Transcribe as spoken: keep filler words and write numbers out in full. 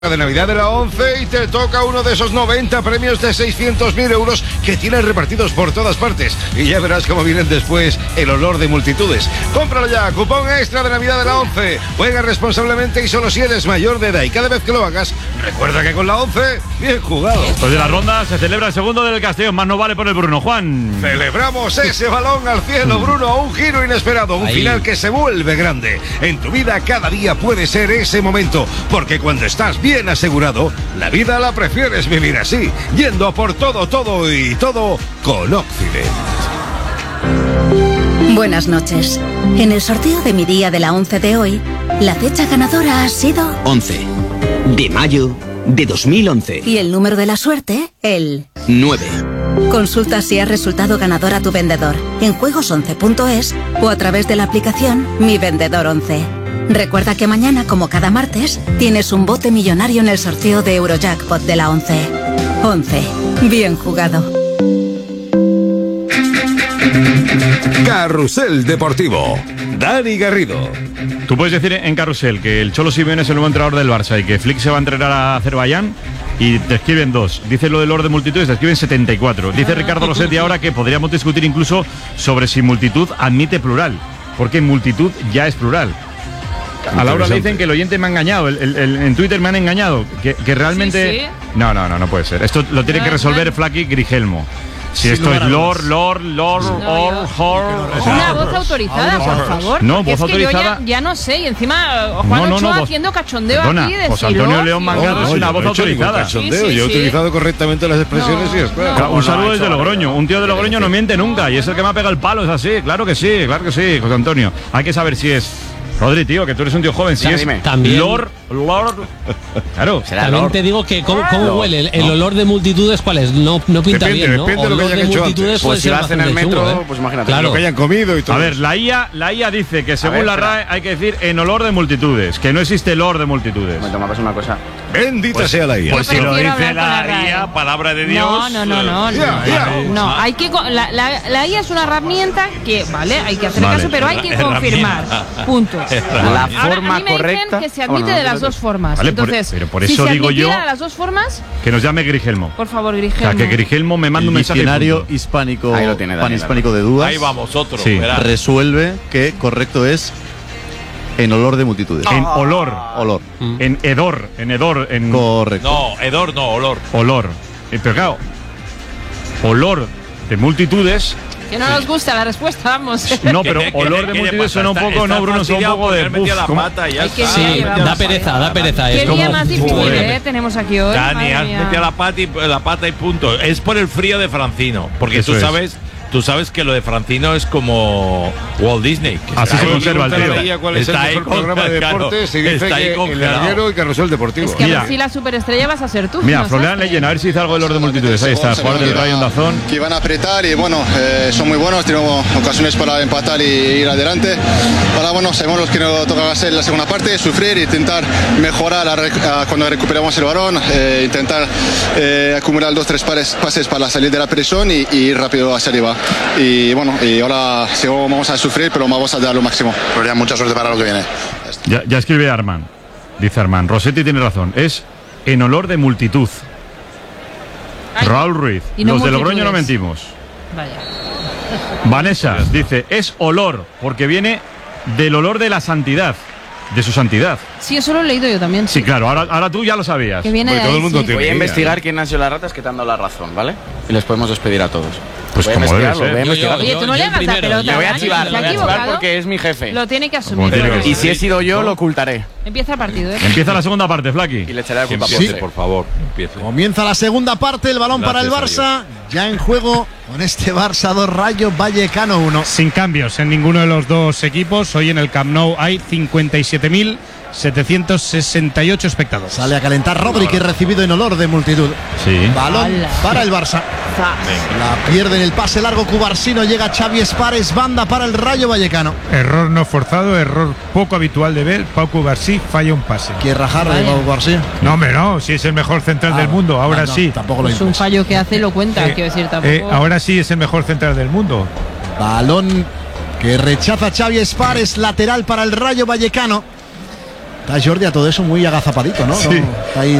de Navidad de la ONCE y te toca uno de esos noventa premios de seiscientos mil euros que tienes repartidos por todas partes. Y ya verás cómo vienen después el olor de multitudes. Cómpralo ya, cupón extra de Navidad de la ONCE. Juega responsablemente y solo si eres mayor de edad. Y cada vez que lo hagas, recuerda que con la ONCE, bien jugado. Pues de la ronda se celebra el segundo del Castellón. Más no vale por el Bruno. Juan. Celebramos ese balón al cielo, Bruno. Un giro inesperado, un Ahí. final que se vuelve grande. En tu vida cada día puede ser ese momento. Porque cuando estás bien bien asegurado, la vida la prefieres vivir así, yendo a por todo, todo y todo con Occident. Buenas noches. En el sorteo de mi día de la ONCE de hoy, la fecha ganadora ha sido once de mayo de dos mil once. Y el número de la suerte, el nueve. Consulta si has resultado ganador a tu vendedor en juegos once punto es o a través de la aplicación Mi Vendedor once. Recuerda que mañana, como cada martes, tienes un bote millonario en el sorteo de Eurojackpot de la ONCE. ONCE. Bien jugado. Carrusel Deportivo. Dani Garrido. Tú puedes decir en Carrusel que el Cholo Simeone es el nuevo entrenador del Barça y que Flick se va a entrenar a Azerbaiyán y te escriben dos. Dice lo del orden de multitudes, te escriben setenta y cuatro. Dice Ricardo Rossetti ahora que podríamos discutir incluso sobre si multitud admite plural, porque multitud ya es plural. A Laura le dicen que el oyente me ha engañado, el, el, el, en Twitter me han engañado, que, que realmente... Sí, sí. No, no, no, no puede ser. Esto lo tiene que resolver Flaky Grigelmo. Si sí, esto es Lord, Lord, Lord, no, Or, Hor... Una voz autorizada, por favor. No, voz es autorizada... Que yo ya, ya no sé, y encima Juan no, Ochoa no, no, haciendo cachondeo perdona, aquí de José Antonio León Mangado no, es una voz no autorizada. Cachondeo, sí, sí, yo he sí. utilizado correctamente las expresiones no, y es claro. No, un saludo desde Logroño. Un tío de Logroño no miente nunca y es el que me ha pegado el palo, es así. Claro que sí, claro que sí, José Antonio. Hay que saber si es... Rodri, tío, que tú eres un tío joven, si ya, es dime. También Lord, Lord, claro. También Lord. te digo que cómo, cómo no, huele el, el no. olor de multitudes, ¿cuál es? No, no pinta depende, bien, ¿no? Depende de lo que hayan hecho antes. Pues si lo hacen en el metro, chungo, ¿eh? Pues imagínate. Claro. Lo que hayan comido y todo. A ver, la I A, la I A dice que según ver, la R A E hay que decir en olor de multitudes, que no existe olor de multitudes. Me toma una cosa. Bendita pues, sea la I A. Pues si lo dice la I A, palabra de Dios. No, no, no, no. Ya, no, ya. no hay que la, la, la I A es una herramienta que, vale, hay que hacer vale. caso, pero hay que confirmar. Punto. La forma a mí me correcta dicen que se admite bueno, de las dos formas. Vale, Entonces, por, pero por si eso se digo yo de las dos formas, que nos llame Grigelmo. Por favor, O Grigelmo. sea, que Grigelmo me manda un mensaje. El diccionario hispánico, Ahí lo tiene, Daniel, panhispánico de dudas. Ahí vamos, otro. Sí. Resuelve que correcto es en olor de multitudes. En olor. Olor. En hedor. En hedor. En Correcto. No, hedor no, olor. olor. Eh, Pero claro, olor de multitudes. Que no nos gusta la respuesta, vamos. No, pero ¿Qué- qué- olor qué de le multitudes pasa? suena un Está- poco, está no, Bruno, suena un fastidiado poco por de. haber metido Uf, la ¿cómo? pata y ya Ay, qué está. Sí, Ay, da vamos. pereza, da pereza. Qué Es como... día más difícil, Joder. ¿eh? Tenemos aquí hoy. Dani, madre has mía. metido la pata, y, la pata y punto. Es por el frío de Francino. Porque Eso tú es. sabes, tú sabes que lo de Francino es como Walt Disney. que Así está se ahí- conserva el tío. Veía cuál es el Está ahí mejor con- programa de claro, deportes y dice está ahí que el congelado. larguero y Carrusel Deportivo. Es que Mira. a ver si la superestrella vas a ser tú. Mira, no Florian sé. Leyen, a ver si dice algo del olor de multitudes. Ahí está, jugador del Rayo Dazón. Que van a apretar y bueno, eh, son muy buenos, tenemos ocasiones para empatar y ir adelante. Ahora bueno, sabemos lo que nos toca hacer en la segunda parte, sufrir e intentar mejorar a rec- a cuando recuperamos el balón, eh, intentar eh, acumular dos tres pares, pases para salir de la presión y, y ir rápido hacia arriba. Y bueno, y ahora sí, vamos a sufrir, pero vamos a dar lo máximo. Pero ya mucha suerte para lo que viene. Ya, ya escribe Arman. Dice Arman. Rossetti tiene razón. Es en olor de multitud. Ay, Raúl Ruiz. y no Los de Logroño no multitudes. mentimos. Vaya. Vanessa dice, es olor, porque viene del olor de la santidad, de su santidad. Sí, eso lo he leído yo también. Sí, claro, ahora, ahora tú ya lo sabías. Que viene Porque de todo ahí, el mundo sí. tiene. Voy a idea, investigar ¿eh? quién han sido las ratas que te han dado la razón, ¿vale? Y les podemos despedir a todos. Pues voy a como debe investigarlo, ser. voy a Yo- investigarlo. Oye, tú no Yo le el hagas la primero, pelota. Le voy a Dani, chivar, se le ha voy a chivar equivocado. porque es mi jefe. Lo tiene que Como asumir. tiene que Y si he sido yo, lo ocultaré. Empieza el partido, ¿eh? Empieza la segunda parte, Flaky. Y le echaré la Que culpa a empiece, Ponce. por favor. Empiece. Comienza la segunda parte, el balón para el Gracias Barça, ya en juego con este Barça dos, Rayo Vallecano uno. Sin cambios en ninguno de los dos equipos. Hoy en el Camp Nou hay cincuenta y siete mil setecientos sesenta y ocho espectadores. Sale a calentar Rodri, que recibido en olor de multitud. Sí. Balón ¡Hala! para el Barça. La pierde en el pase largo Cubarsino, llega Xavi Espares, banda para el Rayo Vallecano. Error no forzado, error poco habitual de ver. Pau Cubarsí falla un pase. Quiere rajar de Vaya. Cubarsí. No, hombre, no, si es el mejor central Ah, del mundo, ahora ah, no, sí. Tampoco lo Es un impulsa. fallo que hace, lo cuenta, Eh, quiero decir, tampoco. eh, ahora sí es el mejor central del mundo. Balón que rechaza Xavi Espares, lateral para el Rayo Vallecano. Está Jordi a todo eso muy agazapadito, ¿no? Sí. No, está ahí